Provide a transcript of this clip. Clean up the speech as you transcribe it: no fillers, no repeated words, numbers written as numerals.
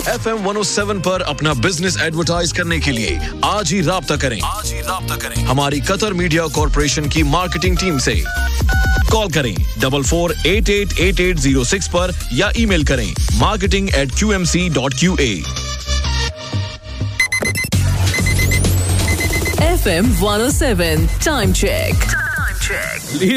FM 107 पर अपना business advertise करने के लिए आज ही राब्ता करें। हमारी कतर मीडिया कॉर्पोरेशन की मार्केटिंग टीम से कॉल करें 44888806 पर या ईमेल करें marketing@qmc.qa। FM 107 Time check.